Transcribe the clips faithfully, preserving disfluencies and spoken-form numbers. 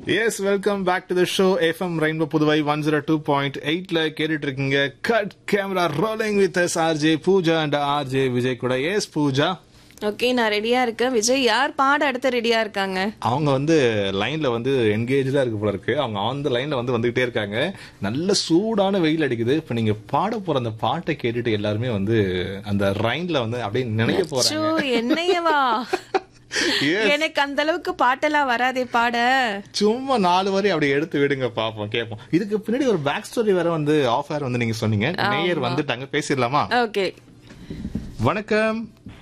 Yes welcome back to the show. FM rainbow Puduvai one zero two point எயிட்ல கேட்டுட்டு இருக்கீங்க. Cut camera rolling with S RJ Pooja and RJ Vijay கூட. S Pooja. Okay, நான் ரெடியா இருக்கேன். விஜய் யார் பாட அடுத்து ரெடியா இருக்காங்க? அவங்க வந்து லைன்ல வந்து என்கேஜா இருக்கு போல இருக்கு. அவங்க அந்த லைன்ல வந்து வந்துகிட்டே இருக்காங்க. நல்ல சூடான வெயில் அடிக்குது. இப்ப நீங்க பாட போற அந்த பாட்டை கேட்டுட்டு எல்லாருமே வந்து அந்த லைன்ல வந்து அப்படியே நினைக்க போறாங்க. என்னையவா? எனக்கு அந்த அளவுக்கு பாட்டெல்லாம் வராதே பாட. சும்மா நாலு வரி அப்படி எடுத்து விடுங்க பாப்போம், கேட்போம். இதுக்கு பின்னாடி ஒரு பேக் ஸ்டோரி வேற வந்து ஆஃப் ஏர் வந்து நீங்க சொன்னீங்க. நேயர் வந்துட்டாங்க, பேசிடலாமா? ஓகே. வணக்கம்.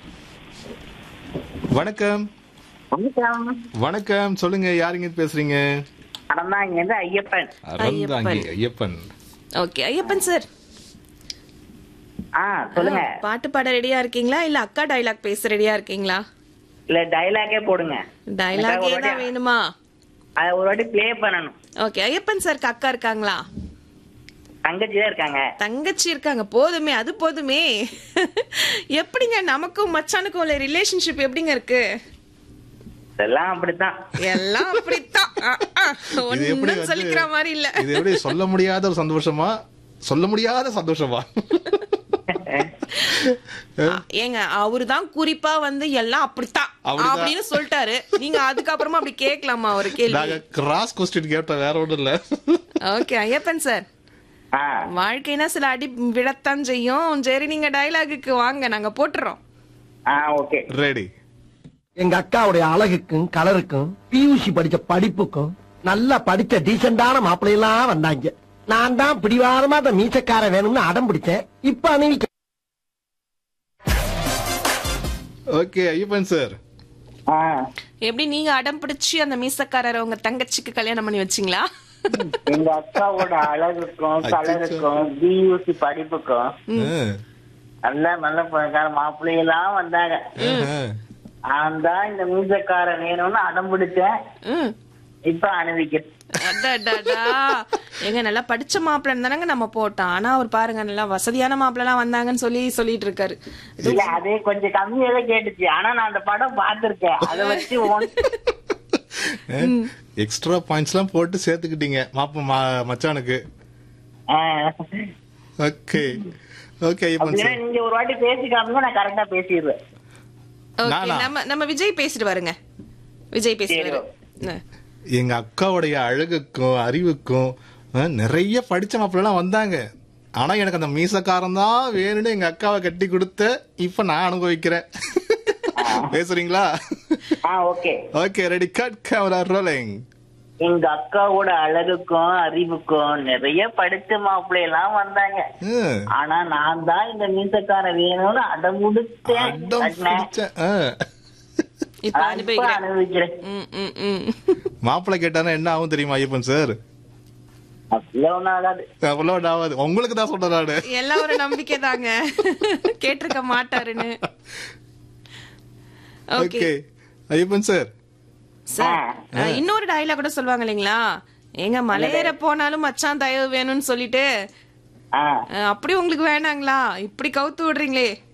வணக்கம். வணக்கம், சொல்லுங்க. யாருங்க பேசுறீங்க? ஐயப்பன். ஐயப்பன். ஓகே ஐயப்பன் சார், சொல்லுங்க. பாட்டு பாட ரெடியா இருக்கீங்களா இல்ல அக்கா டைலாக் பேச ரெடியா இருக்கீங்களா? இல்ல டைலாகே போடுங்க. டைலாகே தான் வேணுமா? அத ஒரு வாட்டி ப்ளே பண்ணனும். ஓகே. ஐயப்பன் சாருக்கு அக்கா இருக்காங்களா? தங்கச்சி தான் இருக்காங்க. தங்கச்சி இருக்காங்க, போதுமே, அது போதுமே. எப்படிங்க நமக்கும் மச்சானுக்கும் உள்ள ரிலேஷன்ஷிப் எப்படிங்க இருக்கு? எல்லாம் அப்படித்தான். எல்லாம் அப்படித்தான். ஒண்ணும் சொல்லிக்கிற மாதிரி இல்ல. இது எப்படி சொல்ல முடியாத ஒரு சந்தோஷமா, சொல்ல முடியாத சந்தோஷமா? ஏங்க அவருதான் குறிப்பா வந்து எல்லாம் அப்படித்தான் அப்படின்னு சொல்லிட்டாரு. நீங்க அதுக்கப்புறமா அப்படி கேட்கலாமா ஒரு கேள்வி? கிராஸ் கொஸ்டின் கேட்ட, வேற ஒண்ணும் இல்ல. ஓகே ஐயப்பன் சார், வாழ்க்கைனா சில அடி விழத்தான் செய்யும். சரி, நீங்க டயலாகுக்கு வாங்க, நாங்க போட்டுறோம். Okay, ready. எங்க அக்காவுடைய அழகுக்கும் கலருக்கும் பியூசி படிச்ச படிப்புக்கும் நல்லா படிச்ச டீசென்டான மாப்பிள்ளையெல்லாம் வந்தாங்க. நான் தான் பிடிவாரமா அந்த மீசக்கார வேணும்னு அடம் பிடிச்சேன். இப்ப அணிவிக்க. ஓகே ஐயப்பன் சார், எப்படி நீங்க அடம் பிடிச்சி அந்த மீசக்காரரை உங்க தங்கச்சிக்கு கல்யாணம் பண்ணி வச்சீங்களா? எங்க அக்காவோட அழகுக்கும் கலருக்கும் பியூசி படிப்புக்கும் நல்ல நல்ல பணக்கார மாப்பிள்ளையெல்லாம் வந்தாங்க. நான் தான் இந்த மீசக்கார வேணும்னு அடம் பிடிச்சேன். இப்ப அனுபவிக்கிறேன். எங்க நல்லா படிச்ச மாப்பிள்ளை தானங்க நம்ம போட்டோம். ஆனா அவர் பாருங்க நல்லா வசதியான மாப்பிள்ள எல்லாம் வந்தாங்கன்னு சொல்லி சொல்லிட்டு இருக்காரு. இல்ல, அதே கொஞ்சம் கம்மியா கேட்டுச்சு. ஆனா நான் அந்த படம் பாத்திருக்கேன். அதை வச்சு எக்ஸ்ட்ரா பாயிண்ட்ஸ் எல்லாம் போட்டு சேர்த்துக்கிட்டீங்க மாப்ப மச்சானுக்கு. ஓகே ஓகே ஐயப்பன் சார், நீங்க ஒரு வாட்டி பேசி காமிங்க, நான் கரெக்டா பேசிடுவேன். நம்ம நம்ம விஜய் பேசிட்டு வருங்க. விஜய் பேசிட்டு. எங்க அக்காவுடைய அழகுக்கும் அறிவுக்கும் நிறைய படிச்ச மாப்பிள்ளலாம் வந்தாங்க. ஆனா எனக்கு அந்த மீசக்காரன் தான் வேணும்னு எங்க அக்காவை கட்டி கொடுத்த இப்ப நான் அனுபவிக்கிறேன். பேசுறீங்களா? Okay okay, ready, cut camera rolling. எங்க அக்காவோட அழகுக்கும் அறிவுக்கும் நிறைய படிச்ச மாப்பிள்ளை எல்லாம் வந்தாங்க. ஆனா நான் தான் இந்த மீசக்கார வேணும்னு அடம் முடிச்சேன். மாப்பிள்ளை கேட்டானா என்ன ஆகும் தெரியுமா ஐயப்பன் சார்? உங்களுக்கு தான் சொல்றாரு. எல்லாம் ஒரு நம்பிக்கை தாங்க, கேட்டிருக்க மாட்டாருன்னு. ஓகே ஐயப்பன் சார், இன்னொரு டயலாக் கூட சொல்லுவாங்க இல்லைங்களா? எங்க மலையேற போனாலும் மச்சான் தயவு வேணும்னு சொல்லிட்டு, அப்படி உங்களுக்கு வேணாங்களா? இப்படி கவுத்து விடுறீங்களே.